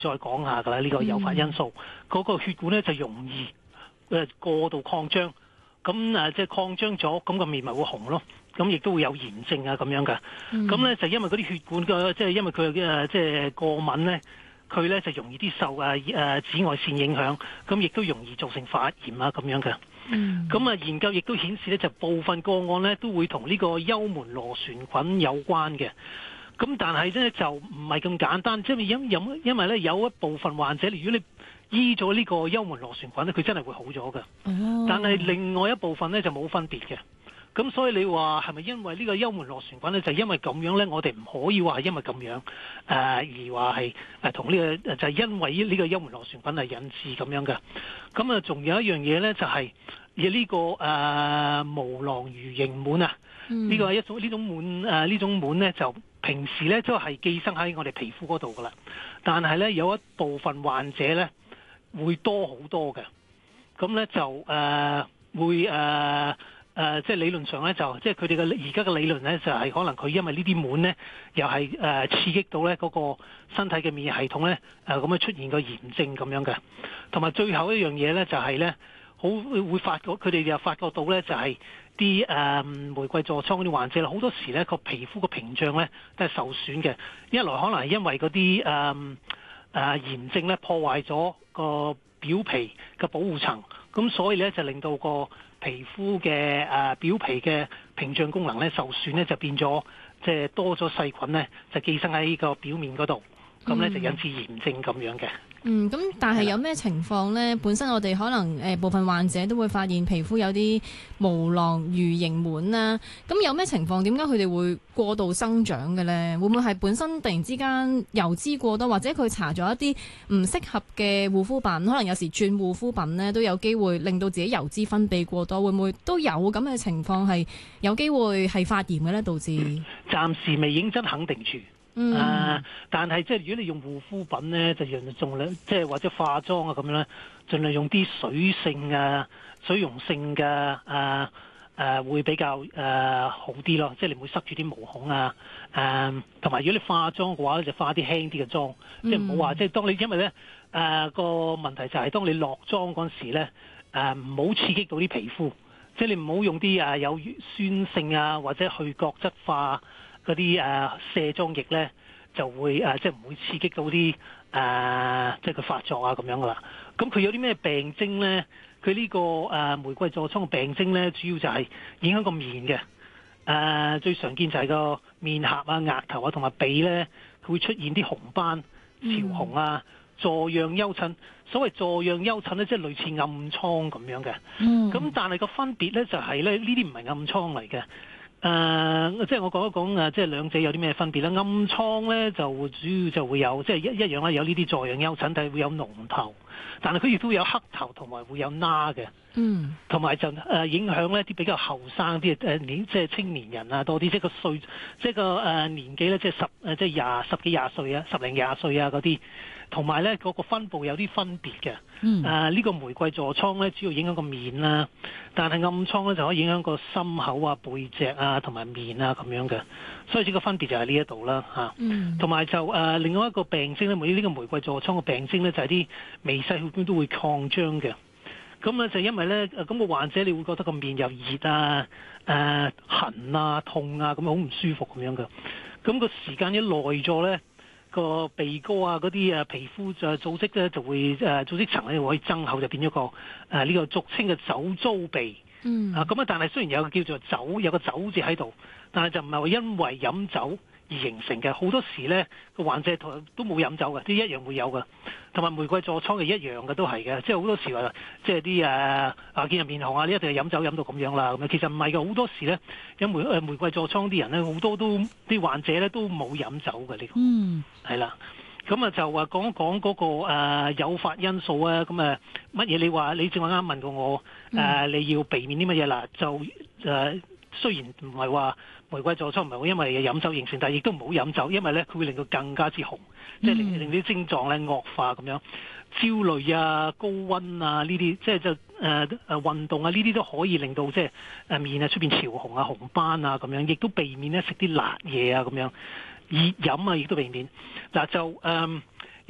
再講下㗎啦。呢個誘發因素，嗰個血管咧就容易過度擴張，咁即係擴張咗，咁個面咪會紅咯。咁亦都會有炎症啊咁樣嘅。咁咧就因為嗰啲血管嘅，即係因為佢即係過敏咧，佢咧就容易啲受紫外線影響，咁亦都容易造成發炎啊咁樣嘅。咁研究亦都顯示咧，就部分個案咧都會同呢個幽門螺旋菌有關嘅。咁但係咧就唔係咁簡單，即係因為咧有一部分患者，如果你醫咗呢個幽門螺旋菌咧，佢真係會好咗嘅。但係另外一部分咧就冇分別嘅。咁所以你話係咪因為呢個幽門螺旋菌咧，就因為咁樣咧，我哋唔可以話係因為咁樣而話係同呢個就係因為呢個幽門螺旋菌係引致咁樣嘅。咁仲有一樣嘢咧，就係呢個無囊魚形蟎啊，呢個呢種蟎呢種蟎咧就平時咧都係寄生喺我哋皮膚嗰度噶啦，但係咧有一部分患者咧會多好多嘅，咁咧就會即係理論上咧就即係佢哋嘅而家嘅理論咧就係可能佢因為呢啲蟎咧又係刺激到咧嗰個身體嘅免疫系統咧咁樣出現個炎症咁樣嘅，同埋最後一樣嘢咧就係咧好會發覺佢哋又發覺到咧就係啲玫瑰痤瘡嗰啲患者好多時咧個皮膚個屏障咧都係受損嘅，一來可能係因為嗰啲炎症咧破壞咗個表皮嘅保護層，咁所以咧就令到個皮膚嘅表皮嘅屏障功能咧受損咧，就變咗即係多咗細菌咧就寄生喺個表面嗰度，咁咧就引致炎症咁樣嘅。 咁但係有咩情況呢？本身我哋可能部分患者都會發現皮膚有啲無囊魚形蟎啦。咁有咩情況？點解佢哋會過度生長嘅呢？會唔會係本身突然之間油脂過多，或者佢搽咗一啲唔適合嘅護膚品？可能有時轉護膚品呢都有機會令到自己油脂分泌過多，會唔會都有咁嘅情況係有機會係發炎嘅呢？導致暫時未認真肯定住。但係即係如果你用護膚品咧，就盡量即係或者化妝啊咁樣咧，盡量用啲水溶性嘅會比較好啲咯。即係你唔會塞住啲毛孔啊，同埋如果你化妝嘅話咧，就化啲輕啲嘅妝，即係唔好話即係當你因為咧個問題就係當你落妝嗰陣時咧唔好刺激到啲皮膚，即係你唔好用啲有酸性啊或者去角質化嗰啲卸妝液咧，就會即係唔會刺激到啲即係佢發作啊咁樣噶啦。咁佢有啲咩病徵咧？佢呢個玫瑰痤瘡嘅病徵咧，主要就係影響個面嘅。最常見就係個面頰啊、額頭啊同埋鼻咧，佢會出現啲紅斑、潮紅啊、坐樣丘疹。所謂坐樣丘疹咧，即係類似暗瘡咁樣嘅。咁但係個分別咧就係咧，呢啲唔係暗瘡嚟嘅。即係我講一講即係兩者有啲咩分別啦。暗瘡咧就主要就會有即係一樣啦，有呢啲坐樣丘疹，但係會有膿頭，但係佢亦都有黑頭同埋會有疤嘅。同埋就影響呢啲比較後生啲即係青年人啊多啲，即係個歲，即係個年紀咧，即係即係十幾廿歲啊，十零廿歲啊嗰啲，同埋咧嗰個分佈有啲分別嘅。呢個玫瑰痤瘡咧主要影響個面啦，但係暗瘡咧就可以影響個心口啊、背脊啊同埋面啊咁樣嘅，所以呢個分別就係呢一度啦嚇。同埋就另外一個病徵咧，呢個玫瑰痤瘡嘅病徵咧就係啲微細血管都會擴張嘅。咁咧就因為咧，咁個患者你會覺得個面又熱啊、痕啊、痛啊，咁好唔舒服咁樣嘅。咁個時間一耐咗咧，個鼻哥啊嗰啲皮膚組織咧就會組織層咧會增厚，就變咗個呢個俗稱嘅酒糟鼻。咁但係雖然有個叫做酒，有個酒字喺度，但係就唔係話因為飲酒而形成嘅。好多時咧個患者都冇飲酒嘅，啲一樣會有嘅。同埋玫瑰痤瘡係一樣嘅，都係嘅。即係好多時話，即係啲見人面紅啊，你一定係飲酒飲到咁樣啦。咁其實唔係嘅，好多時咧有玫瑰痤瘡啲人咧，好多都啲患者咧都冇飲酒嘅呢個。係啦。咁就話講一講嗰個誘發因素啊。咁乜嘢？你話你正話啱問過我你要避免啲乜嘢啦？就雖然唔係話玫瑰痤瘡唔係會因為飲酒形成，但係亦都唔好飲酒，因為咧佢會令到更加之紅，即係令啲症狀咧惡化咁樣。焦慮啊、高溫啊呢啲，即係就運動啊呢啲都可以令到即係面啊出邊潮紅啊、紅斑啊咁樣，亦都避免咧食啲辣嘢啊咁樣。熱飲啊亦都避免。嗱就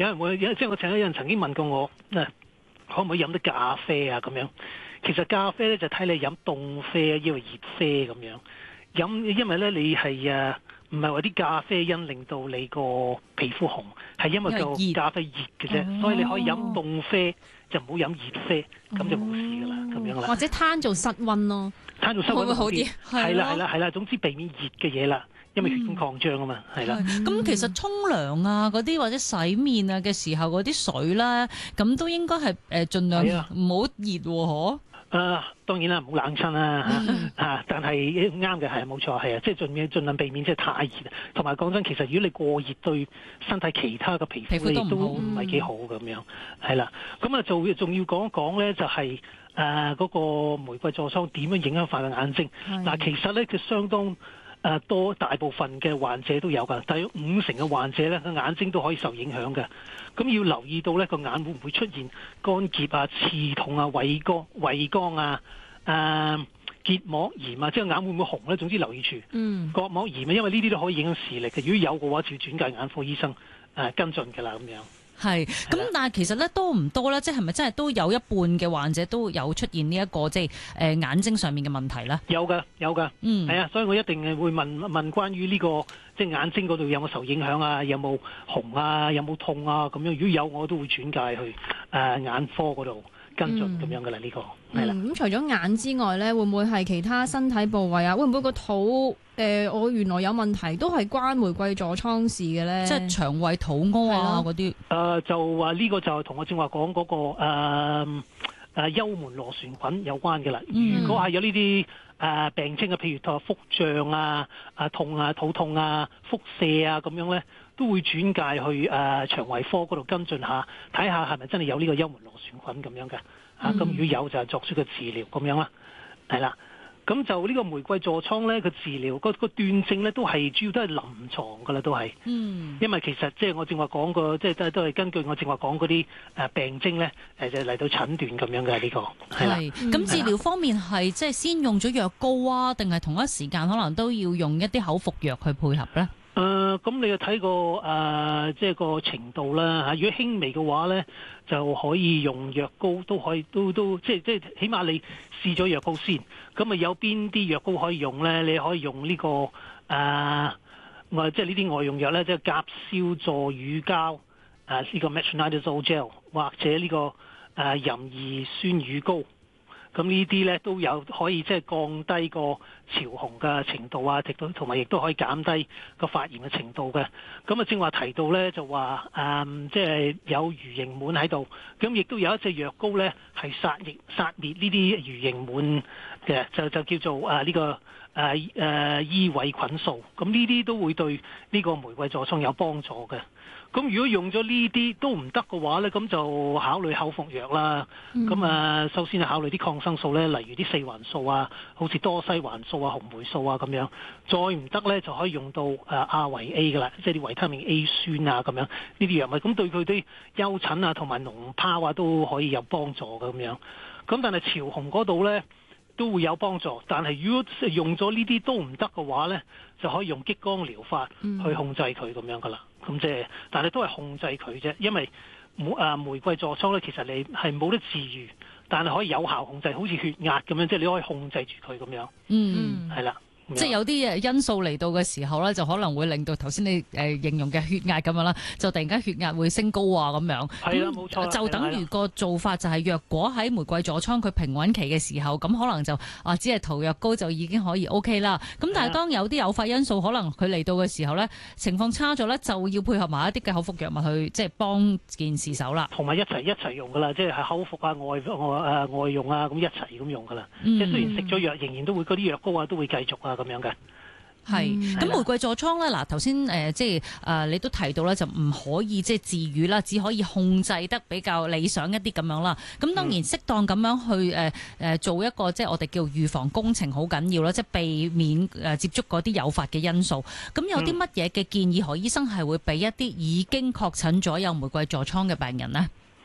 有人會即係我有人曾經問過我可唔可以飲啲咖啡啊咁樣？其實咖啡咧就睇你飲凍啡抑或熱啡咁樣飲，因為咧你係唔係話啲咖啡因令到你個皮膚紅，係因為個咖啡熱嘅啫，所以你可以飲凍啡，就唔好飲熱啡，咁就冇事噶啦，咁樣啦。或者攤做室溫咯， 攤做室溫會好啲。 係啦，總之避免熱嘅嘢啦，因為血管擴張啊嘛，係啦。 咁其實沖涼啊嗰啲或者洗面啊嘅時候嗰啲水啦，咁都應該係盡量唔好熱喎， 當然啦，唔好冷親啦但係啱嘅係冇錯，係啊，即係盡量避免即係太熱。同埋講真，其實如果你過熱對身體其他嘅皮膚亦都唔係幾好咁樣，係啦。咁啊，仲要講一講咧，就係嗰個玫瑰痤瘡點樣影響法嘅眼睛。嗱，其實咧佢相當多大部分嘅患者都有㗎，大約50%嘅患者咧個眼睛都可以受影響嘅。咁要留意到咧個眼會唔會出現乾澀啊、刺痛啊、畏光啊、結膜炎啊，即係眼會唔會紅咧？總之留意住。角膜炎啊，因為呢啲都可以影響視力嘅。如果有嘅話，就要轉介眼科醫生跟進㗎啦，咁樣。 係，咁但係其實咧多唔多咧？即係咪真係都有一半嘅患者都有出現呢一個即係眼睛上面嘅問題咧？ 有㗎，係啊，所以我一定係會問關於呢個即係眼睛嗰度有冇受影響啊，有冇紅啊，有冇痛啊咁樣。如果有，我都會轉介去眼科嗰度跟進咁樣㗎啦。呢個係啦。 咁除咗眼之外咧，會唔會係其他身體部位啊？會唔會個肚？我原來有問題，都係關玫瑰痤瘡事嘅咧， 即係腸胃肚屙啊嗰啲。 就話呢個就係同我正話講嗰個幽門螺旋菌有關嘅啦。如果係有呢啲病徵譬如腹脹啊、痛啊、肚痛啊、腹瀉啊咁樣咧，都會轉介去腸胃科嗰度跟進下，睇下係咪真係有呢個幽門螺旋菌咁樣嘅。咁如果有就作出個治療咁樣啦，係啦。咁就呢個玫瑰痤瘡咧，個治療個斷症咧，都係主要都係臨床噶啦，都係。因為其實即係我正話講過，即係都係根據我正話講嗰啲病徵咧，就嚟到診斷咁樣嘅呢個。 係。咁治療方面係即係先用咗藥膏啊，定係同一時間可能都要用一啲口服藥去配合咧？ 咁你要睇個即係個程度啦嚇。如果輕微嘅話咧，就可以用藥膏，都可以都即係起碼你試咗藥膏先。咁有邊啲藥膏可以用咧？你可以用呢個即係呢啲外用藥咧，即係甲硝唑乳膠呢個 metronidazole gel 或者呢個壬二酸乳膏。咁呢啲咧都有可以即係降低個潮紅嘅程度啊，同埋亦都可以減低個發炎嘅程度嘅。咁正話提到咧就話即係有魚形蟎喺度，咁亦都有一隻藥膏咧係殺滅呢啲魚形蟎嘅，就叫做呢個伊維菌素。咁呢啲都會對呢個玫瑰痤瘡有幫助嘅。咁如果用咗呢啲都唔得嘅話咧，咁就考慮口服藥啦。咁首先係考慮啲抗生素咧，例如啲四環素啊，好似多西環素啊、紅霉素啊咁樣。再唔得咧，就可以用到亞維 A 噶啦，即係啲維他命 A 酸啊咁樣呢啲藥物。咁對佢啲丘疹啊同埋膿疱啊都可以有幫助嘅咁樣。咁但係潮紅嗰度咧都會有幫助，但係如果用咗呢啲都唔得嘅話咧，就可以用激光療法去控制佢咁樣噶啦。咁但係都係控制佢啫，因為玫瑰痤瘡咧，其實你係冇得治癒，但係可以有效控制，好似血壓咁樣，即係你可以控制住佢咁樣。係啦。 即係有啲因素嚟到嘅時候咧，就可能會令到頭先你形容嘅血壓咁樣啦，就突然間血壓會升高啊咁樣。 係啦，冇錯。 就等於個做法就係，若果喺玫瑰痤瘡佢平穩期嘅時候，咁可能就只係塗藥膏就已經可以 OK 啦。咁但係當有啲誘發因素，可能佢嚟到嘅時候咧，情況差咗咧，就要配合埋一啲嘅口服藥物去即係幫件事手啦。同埋一齊用噶啦，即係口服啊、外用啊，咁一齊咁用噶啦。即係雖然食咗藥，仍然都會嗰啲藥膏啊都會繼續啊。咁樣嘅係咁玫瑰痤瘡咧，嗱頭先即係你都提到咧，就唔可以即係治癒啦，只可以控制得比較理想一啲咁樣啦。咁當然適當咁樣去做一個即係我哋叫預防工程好緊要啦，即係避免接觸嗰啲誘發嘅因素。咁有啲乜嘢嘅建議，何醫生係會俾一啲已經確診咗有玫瑰痤瘡嘅病人呢？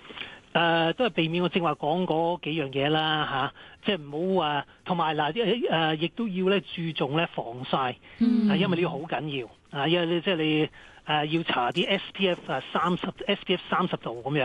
都係避免我正話講嗰幾樣嘢啦嚇，即係唔好話，同埋嗱亦都要咧注重咧防曬，因為呢個好緊要因為即係你要搽啲 SPF 30度咁樣。